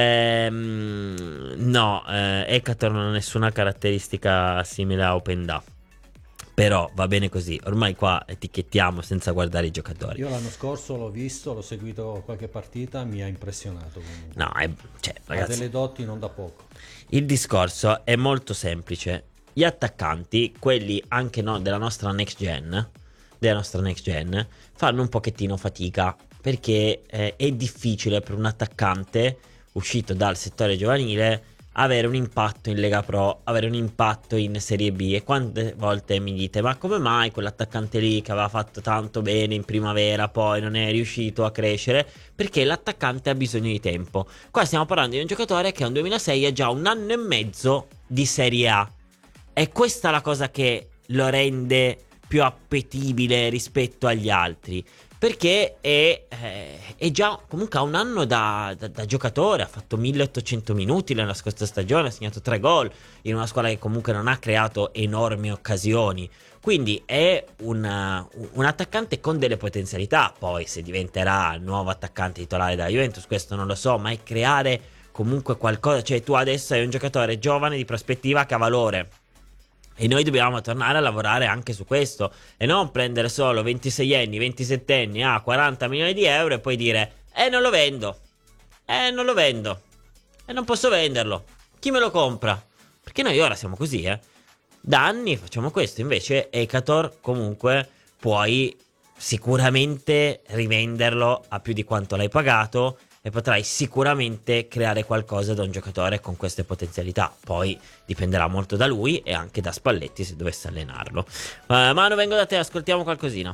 Ehm, no, eh, Ekator non ha nessuna caratteristica simile a Openda. Però va bene così, ormai qua etichettiamo senza guardare i giocatori. Io l'anno scorso l'ho visto, l'ho seguito qualche partita, mi ha impressionato comunque. No, è, cioè, ragazzi, ha delle doti non da poco. Il discorso è molto semplice. Gli attaccanti, quelli anche no, della nostra next gen, della nostra next gen, fanno un pochettino fatica, perché eh, è difficile per un attaccante uscito dal settore giovanile avere un impatto in Lega Pro, avere un impatto in Serie B. E quante volte mi dite ma come mai quell'attaccante lì che aveva fatto tanto bene in primavera poi non è riuscito a crescere? Perché l'attaccante ha bisogno di tempo. Qua stiamo parlando di un giocatore che è un duemilasei, ha già un anno e mezzo di Serie A, e questa è la cosa che lo rende più appetibile rispetto agli altri, perché è, eh, è già comunque ha un anno da, da, da giocatore, ha fatto milleottocento minuti nella scorsa stagione, ha segnato tre gol in una squadra che comunque non ha creato enormi occasioni, quindi è una, un attaccante con delle potenzialità. Poi se diventerà il nuovo attaccante titolare della Juventus, questo non lo so, ma è creare comunque qualcosa. Cioè tu adesso hai un giocatore giovane di prospettiva che ha valore, e noi dobbiamo tornare a lavorare anche su questo, e non prendere solo ventiseienni, ventisettenni a quaranta milioni di euro e poi dire eh non lo vendo, eh non lo vendo, e eh, non posso venderlo, chi me lo compra? Perché noi ora siamo così, eh da anni facciamo questo. Invece Ekator comunque puoi sicuramente rivenderlo a più di quanto l'hai pagato, e potrai sicuramente creare qualcosa da un giocatore con queste potenzialità. Poi dipenderà molto da lui e anche da Spalletti se dovesse allenarlo. uh, Manu, vengo da te, ascoltiamo qualcosina.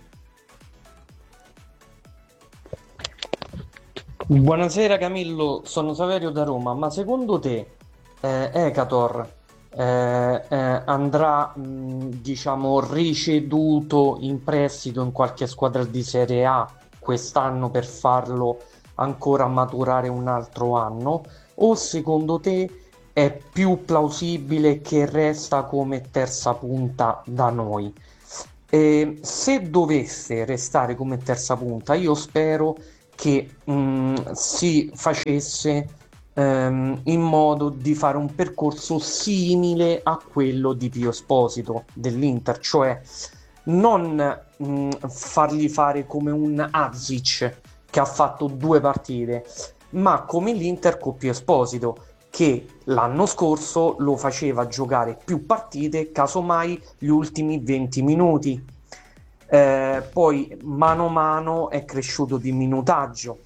Buonasera Camillo, sono Saverio da Roma. Ma secondo te eh, Ekator eh, eh, andrà mh, diciamo ricevuto in prestito in qualche squadra di Serie A quest'anno per farlo ancora maturare un altro anno, o secondo te è più plausibile che resta come terza punta da noi? E se dovesse restare come terza punta, io spero che mh, si facesse ehm, in modo di fare un percorso simile a quello di Pio Esposito dell'Inter, cioè non mh, fargli fare come un Azic che ha fatto due partite, ma come l'Inter con Pio Esposito, che l'anno scorso lo faceva giocare più partite, casomai gli ultimi venti minuti. Eh, poi mano a mano è cresciuto di minutaggio.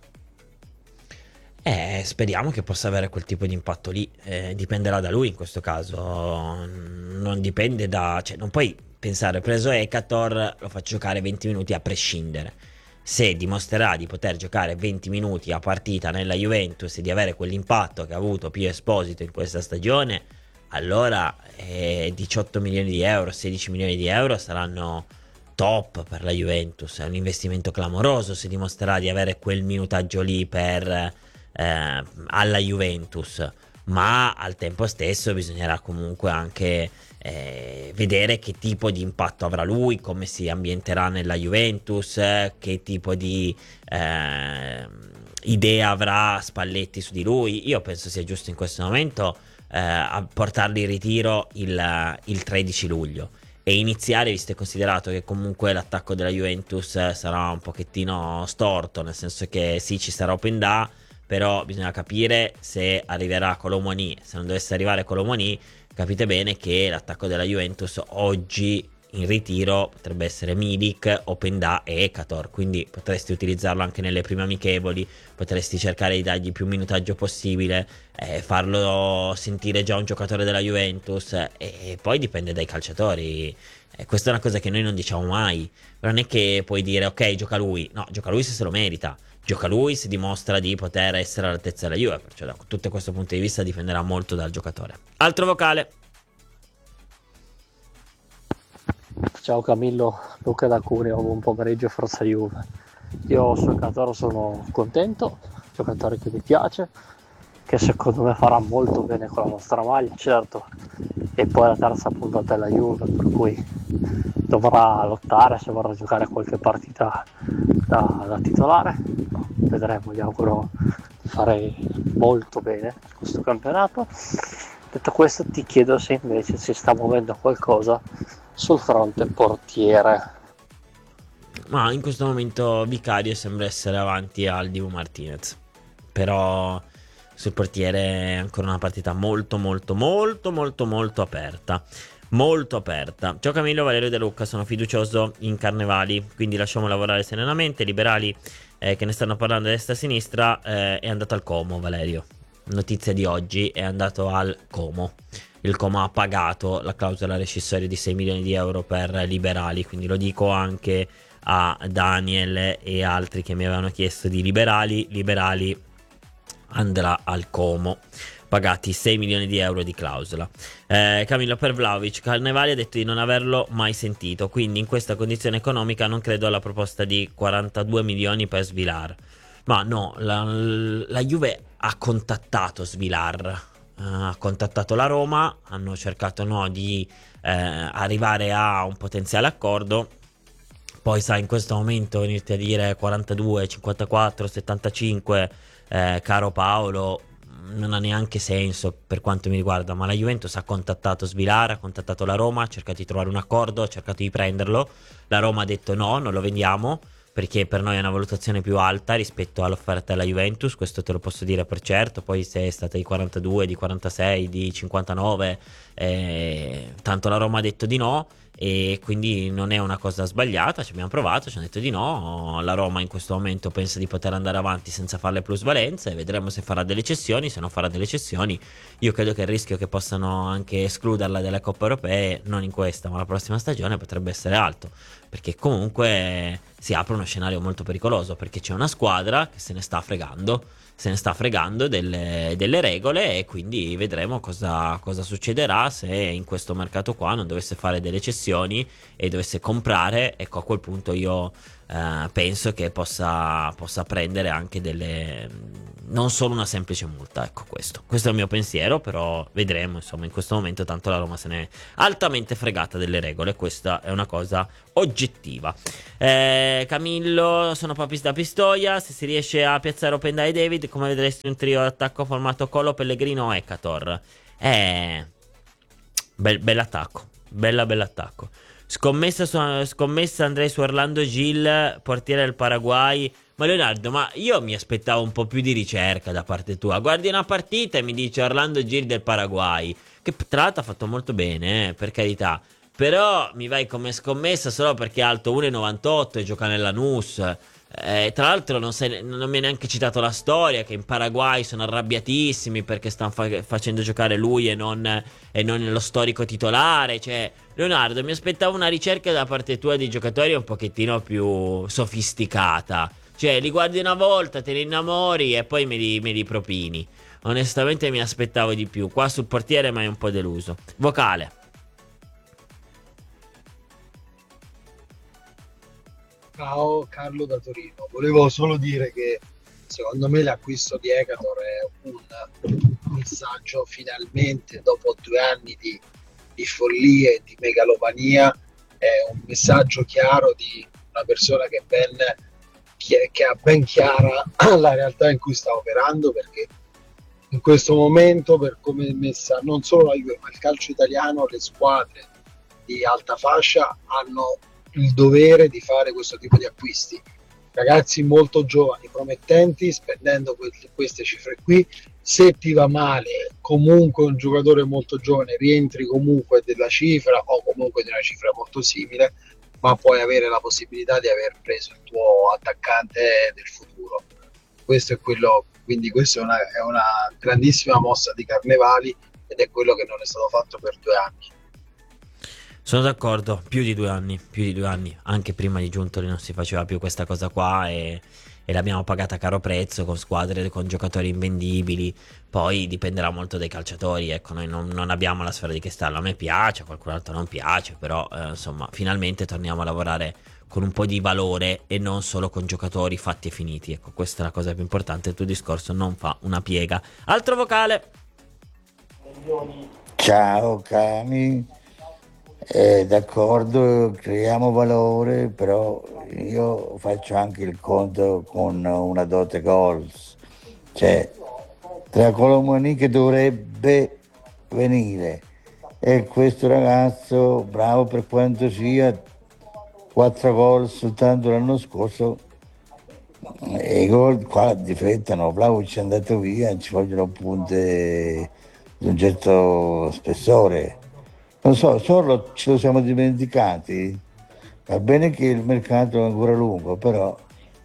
Eh, speriamo che possa avere quel tipo di impatto lì. Eh, dipenderà da lui in questo caso. Non dipende da... Cioè, non puoi pensare, preso Ekator, lo faccio giocare venti minuti a prescindere. Se dimostrerà di poter giocare venti minuti a partita nella Juventus e di avere quell'impatto che ha avuto Pio Esposito in questa stagione, allora eh, diciotto milioni di euro, sedici milioni di euro saranno top per la Juventus. È un investimento clamoroso se dimostrerà di avere quel minutaggio lì per... Eh, alla Juventus, ma al tempo stesso bisognerà comunque anche eh, vedere che tipo di impatto avrà lui, come si ambienterà nella Juventus, eh, che tipo di eh, idea avrà Spalletti su di lui. Io penso sia giusto in questo momento eh, a portarli in ritiro il, il tredici luglio e iniziare, visto e considerato che comunque l'attacco della Juventus sarà un pochettino storto, nel senso che sì, ci sarà Openda, però bisogna capire se arriverà Colomoni. Se non dovesse arrivare Colomoni, capite bene che l'attacco della Juventus oggi in ritiro potrebbe essere Milik, Openda e Ekator, quindi potresti utilizzarlo anche nelle prime amichevoli, potresti cercare di dargli più minutaggio possibile, eh, farlo sentire già un giocatore della Juventus, eh, e poi dipende dai calciatori. Eh, questa è una cosa che noi non diciamo mai, però non è che puoi dire ok, gioca lui. No, gioca lui se se lo merita, gioca lui se dimostra di poter essere all'altezza della Juve, perciò da tutto questo punto di vista dipenderà molto dal giocatore. Altro vocale. Ciao Camillo, Luca da Cuneo, buon pomeriggio, forza Juve. Io sul giocatore sono contento, giocatore che mi piace, che secondo me farà molto bene con la nostra maglia, certo, e poi la terza puntata della Juve, per cui dovrà lottare se vorrà giocare qualche partita da, da titolare. No, vedremo, gli auguro di fare molto bene questo campionato. Detto questo, ti chiedo se invece si sta muovendo qualcosa sul fronte portiere. Ma in questo momento Vicario sembra essere avanti al Dibu Martinez, però sul portiere è ancora una partita molto molto molto molto molto aperta, molto aperta. Ciao Camillo, Valerio De Luca, sono fiducioso in Carnevali, quindi lasciamo lavorare serenamente. Liberali eh, che ne stanno parlando a destra e a sinistra, eh, è andato al Como. Valerio, notizia di oggi, è andato al Como. Il Como ha pagato la clausola rescissoria di sei milioni di euro per Liberali, quindi lo dico anche a Daniel e altri che mi avevano chiesto di Liberali. Liberali andrà al Como, pagati sei milioni di euro di clausola. eh, Camillo, per Vlahovic, Carnevali ha detto di non averlo mai sentito, quindi in questa condizione economica non credo alla proposta di quarantadue milioni per Svilar. Ma no, la, la Juve ha contattato Svilar, ha contattato la Roma, hanno cercato no, di eh, arrivare a un potenziale accordo. Poi sai, in questo momento venirti a dire quarantadue, cinquantaquattro, settantacinque, eh, caro Paolo, non ha neanche senso per quanto mi riguarda. Ma la Juventus ha contattato Svilar, ha contattato la Roma, ha cercato di trovare un accordo, ha cercato di prenderlo. La Roma ha detto no, non lo vendiamo, perché per noi è una valutazione più alta rispetto all'offerta della Juventus, questo te lo posso dire per certo. Poi se è stata di quarantadue, di quarantasei, di cinquantanove, eh, tanto la Roma ha detto di no, e quindi non è una cosa sbagliata. Ci abbiamo provato, ci hanno detto di no. La Roma in questo momento pensa di poter andare avanti senza fare le plusvalenze, vedremo se farà delle cessioni. Se non farà delle cessioni, io credo che il rischio che possano anche escluderla dalle coppe europee, non in questa ma la prossima stagione, potrebbe essere alto, perché comunque si apre uno scenario molto pericoloso, perché c'è una squadra che se ne sta fregando se ne sta fregando delle, delle regole, e quindi vedremo cosa, cosa succederà se in questo mercato qua non dovesse fare delle cessioni e dovesse comprare. Ecco, a quel punto io eh, penso che possa, possa prendere anche delle, non solo una semplice multa. Ecco, questo questo è il mio pensiero, però vedremo. Insomma, in questo momento tanto la Roma se ne è altamente fregata delle regole, questa è una cosa oggettiva. eh, Camillo, sono Papis da Pistoia. Se si riesce a piazzare Openda e David, come vedresti un trio d'attacco formato Colo, Pellegrino e Ekator? Eh, bel, bell'attacco, bella bell'attacco. Scommessa, su, scommessa andrei su Orlando Gil, portiere del Paraguay, Ma Leonardo, ma io mi aspettavo un po' più di ricerca da parte tua. Guardi una partita e mi dice Orlando Gil del Paraguay, che tra l'altro ha fatto molto bene, eh, per carità. Però mi vai come scommessa solo perché è alto uno virgola novantotto e gioca nella Lanús. Eh, tra l'altro non, sei, non mi hai neanche citato la storia, che in Paraguay sono arrabbiatissimi perché stanno fa- facendo giocare lui e non, e non lo storico titolare. Cioè, Leonardo, mi aspettavo una ricerca da parte tua di giocatori un pochettino più sofisticata. Cioè, li guardi una volta, te ne innamori e poi me li, me li propini. Onestamente mi aspettavo di più. Qua sul portiere mi hai un po' deluso. Vocale. Ciao, Carlo da Torino. Volevo solo dire che secondo me l'acquisto di Ekator è un messaggio, finalmente dopo due anni di, di follia e di megalomania, è un messaggio chiaro di una persona che, ben, che ha ben chiara la realtà in cui sta operando, perché in questo momento, per come è messa non solo la Juve ma il calcio italiano, le squadre di alta fascia hanno il dovere di fare questo tipo di acquisti, ragazzi molto giovani, promettenti, spendendo que- queste cifre qui. Se ti va male, comunque un giocatore molto giovane rientri comunque della cifra o comunque di una cifra molto simile, ma puoi avere la possibilità di aver preso il tuo attaccante del futuro. Questo è quello, quindi questa è una, è una grandissima mossa di Carnevali ed è quello che non è stato fatto per due anni. Sono d'accordo, più di due anni, più di due anni, anche prima di Giuntoli non si faceva più questa cosa qua e, e l'abbiamo pagata a caro prezzo con squadre, con giocatori invendibili. Poi dipenderà molto dai calciatori, ecco, noi non, non abbiamo la sfera di cristallo, a me piace, a qualcun altro non piace, però eh, insomma finalmente torniamo a lavorare con un po' di valore e non solo con giocatori fatti e finiti, ecco, questa è la cosa più importante. Il tuo discorso non fa una piega. Altro vocale. Ciao Cami. Eh, d'accordo, creiamo valore, però io faccio anche il conto con una dote goals, cioè tra Colomani che dovrebbe venire e questo ragazzo, bravo per quanto sia, quattro gol soltanto l'anno scorso, e i gol qua difettano. Vlahovic è andato via, ci vogliono punte di un certo spessore. Non so, solo ce lo siamo dimenticati. Va bene che il mercato è ancora lungo, però.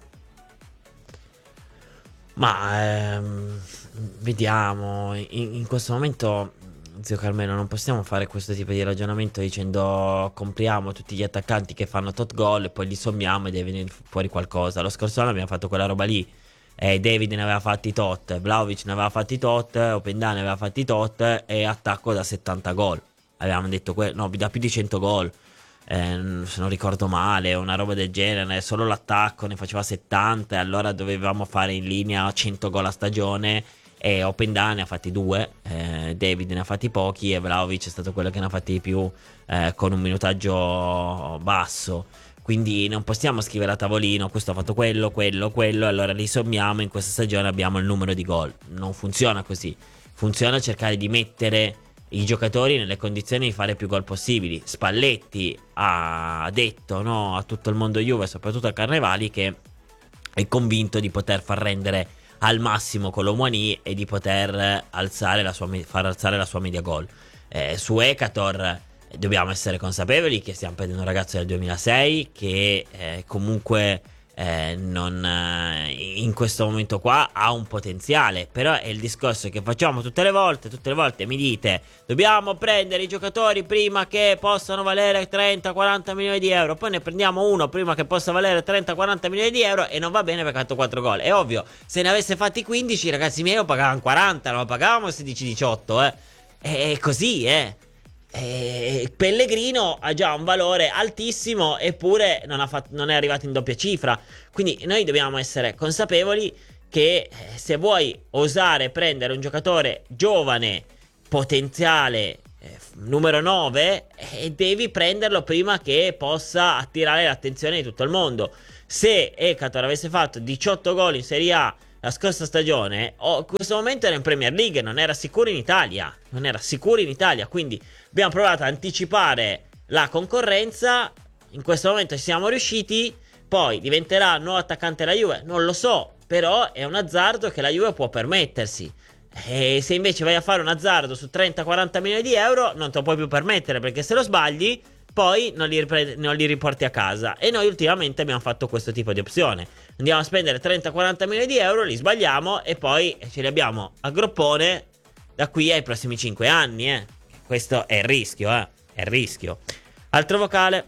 Ma ehm, vediamo. In, in questo momento, zio Carmelo, non possiamo fare questo tipo di ragionamento dicendo compriamo tutti gli attaccanti che fanno tot gol e poi li sommiamo e deve venire fuori qualcosa. Lo scorso anno abbiamo fatto quella roba lì. Eh, David ne aveva fatti tot, Vlahovic ne aveva fatti tot, Openda ne aveva fatti tot e attacco da settanta gol. Avevamo detto que- no, da più di cento gol, eh, se non ricordo male, una roba del genere. Solo l'attacco ne faceva settanta e allora dovevamo fare in linea cento gol a stagione e Openda ne ha fatti due, eh, David ne ha fatti pochi e Vlahovic è stato quello che ne ha fatti di più, eh, con un minutaggio basso. Quindi non possiamo scrivere a tavolino questo ha fatto quello, quello, quello e allora li sommiamo, in questa stagione abbiamo il numero di gol. Non funziona così, funziona cercare di mettere i giocatori nelle condizioni di fare più gol possibili. Spalletti ha detto, no, a tutto il mondo Juve, soprattutto a Carnevali, che è convinto di poter far rendere al massimo Colomani e di poter alzare la sua, far alzare la sua media gol. Eh, su Ekator dobbiamo essere consapevoli che stiamo prendendo un ragazzo del duemilasei che eh, comunque eh, non, eh, in questo momento qua ha un potenziale, però è il discorso che facciamo tutte le volte. Tutte le volte mi dite dobbiamo prendere i giocatori prima che possano valere trenta quaranta milioni di euro, poi ne prendiamo uno prima che possa valere trenta quaranta milioni di euro e non va bene perché ha fatto quattro gol. È ovvio, se ne avesse fatti quindici ragazzi miei lo pagavano quaranta, non lo pagavamo sedici diciotto, eh. È così, eh. E Pellegrino ha già un valore altissimo eppure non, ha fatto, non è arrivato in doppia cifra. Quindi noi dobbiamo essere consapevoli che se vuoi osare prendere un giocatore giovane, potenziale, eh, numero nove, eh, devi prenderlo prima che possa attirare l'attenzione di tutto il mondo. Se Ekator avesse fatto diciotto gol in Serie A la scorsa stagione, oh, in questo momento era in Premier League, non era sicuro in Italia, non era sicuro in Italia, quindi abbiamo provato a anticipare la concorrenza, in questo momento ci siamo riusciti, poi diventerà nuovo attaccante della Juve? Non lo so, però è un azzardo che la Juve può permettersi. E se invece vai a fare un azzardo su trenta quaranta milioni di euro, non te lo puoi più permettere, perché se lo sbagli poi non li, ripre- non li riporti a casa. E noi ultimamente abbiamo fatto questo tipo di opzione: andiamo a spendere trenta quaranta milioni di euro, li sbagliamo e poi ce li abbiamo a groppone da qui ai prossimi cinque anni, eh. Questo è il rischio, eh. È il rischio. Altro vocale.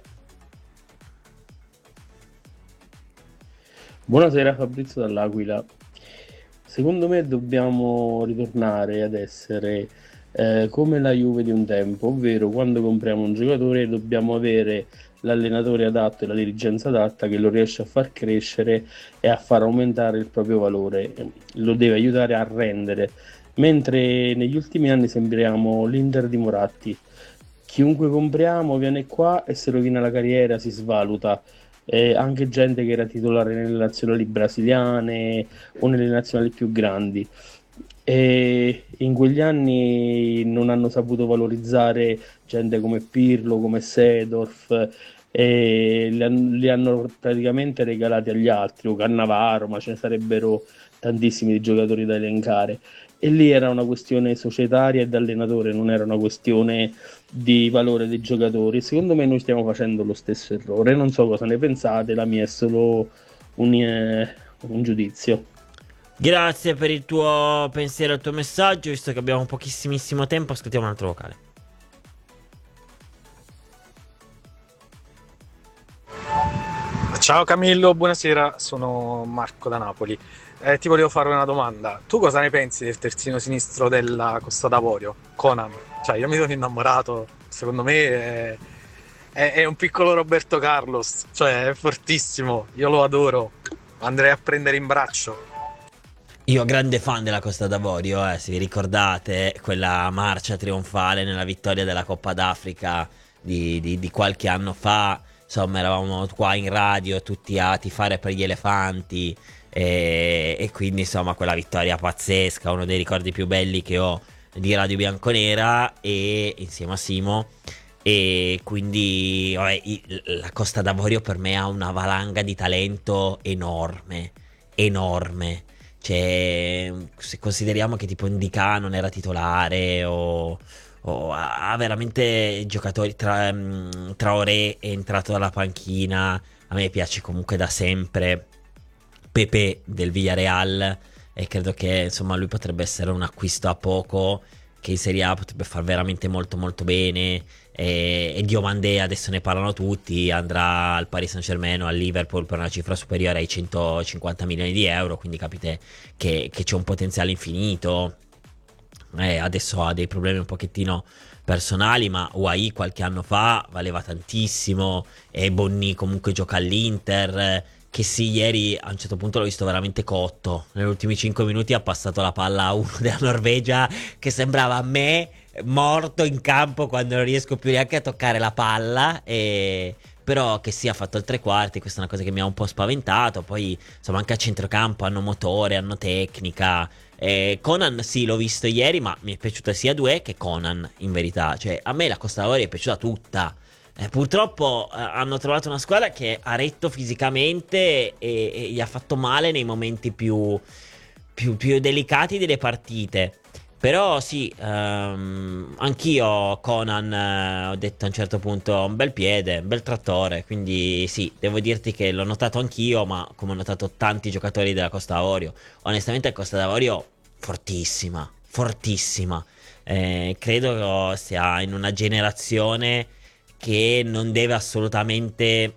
Buonasera, Fabrizio dall'Aquila. Secondo me dobbiamo ritornare ad essere eh, come la Juve di un tempo, ovvero quando compriamo un giocatore dobbiamo avere l'allenatore adatto e la dirigenza adatta che lo riesce a far crescere e a far aumentare il proprio valore, lo deve aiutare a rendere, mentre negli ultimi anni sembriamo l'Inter di Moratti. Chiunque compriamo viene qua e si rovina la carriera, si svaluta. Eh, anche gente che era titolare nelle nazionali brasiliane o nelle nazionali più grandi, e in quegli anni non hanno saputo valorizzare gente come Pirlo, come Seedorf, e li, han- li hanno praticamente regalati agli altri, o Cannavaro, ma ce ne sarebbero tantissimi di giocatori da elencare. E lì era una questione societaria e d'allenatore, non era una questione di valore dei giocatori. Secondo me noi stiamo facendo lo stesso errore, non so cosa ne pensate, la mia è solo un, eh, un giudizio. Grazie per il tuo pensiero e il tuo messaggio. Visto che abbiamo pochissimissimo tempo, ascoltiamo un altro vocale. Ciao Camillo, buonasera, sono Marco da Napoli. Eh, ti volevo fare una domanda. Tu cosa ne pensi del terzino sinistro della Costa d'Avorio, Conan? Cioè, io mi sono innamorato, secondo me è, è, è un piccolo Roberto Carlos, cioè è fortissimo, io lo adoro, andrei a prendere in braccio. Io grande fan della Costa d'Avorio, eh, se vi ricordate quella marcia trionfale nella vittoria della Coppa d'Africa di, di, di qualche anno fa. Insomma, eravamo qua in radio tutti a tifare per gli elefanti. E, e quindi insomma quella vittoria pazzesca, uno dei ricordi più belli che ho di Radio Bianconera, e insieme a Simo. E quindi vabbè, la Costa d'Avorio per me ha una valanga di talento enorme, enorme. Cioè, se consideriamo che tipo Ndicà non era titolare, o, o ha veramente giocatori, tra, um, Traoré è entrato dalla panchina, a me piace comunque da sempre Pepe del Villarreal, e credo che insomma lui potrebbe essere un acquisto a poco, che in Serie A potrebbe far veramente molto molto bene. E, e Diomandé adesso ne parlano tutti, andrà al Paris Saint-Germain o al Liverpool per una cifra superiore ai centocinquanta milioni di euro, quindi capite che, che c'è un potenziale infinito. Eh, adesso ha dei problemi un pochettino personali, ma Uai qualche anno fa valeva tantissimo, e Bonni comunque gioca all'Inter. Che sì, ieri a un certo punto l'ho visto veramente cotto. Negli ultimi cinque minuti ha passato la palla a uno della Norvegia che sembrava a me morto in campo quando non riesco più neanche a toccare la palla. E... però che sì, ha fatto il tre quarti, questa è una cosa che mi ha un po' spaventato. Poi insomma anche a centrocampo hanno motore, hanno tecnica. E Conan sì, l'ho visto ieri, ma mi è piaciuta sia Doué che Conan in verità. Cioè a me la Costa d'Avorio è piaciuta tutta. Eh, purtroppo eh, hanno trovato una squadra che ha retto fisicamente e, e gli ha fatto male nei momenti più, più, più delicati delle partite. Però sì, ehm, anch'io Conan eh, ho detto a un certo punto un bel piede, un bel trattore. Quindi sì, devo dirti che l'ho notato anch'io, ma come ho notato tanti giocatori della Costa d'Avorio. Onestamente la Costa d'Avorio fortissima, fortissima. Eh, credo sia in una generazione che non deve assolutamente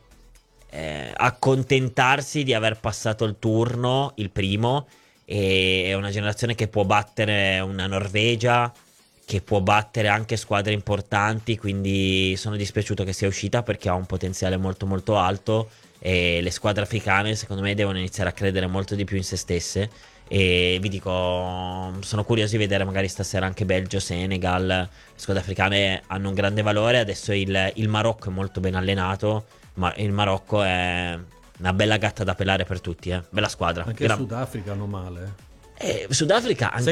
eh, accontentarsi di aver passato il turno, il primo, e è una generazione che può battere una Norvegia, che può battere anche squadre importanti, quindi sono dispiaciuto che sia uscita perché ha un potenziale molto molto alto, e le squadre africane secondo me devono iniziare a credere molto di più in se stesse. E vi dico, sono curioso di vedere magari stasera anche Belgio, Senegal. Le squadre africane hanno un grande valore. Adesso il, il Marocco è molto ben allenato, ma il Marocco è una bella gatta da pelare per tutti, eh. Bella squadra. Anche Gra- Sudafrica hanno male. Eh, Sudafrica anche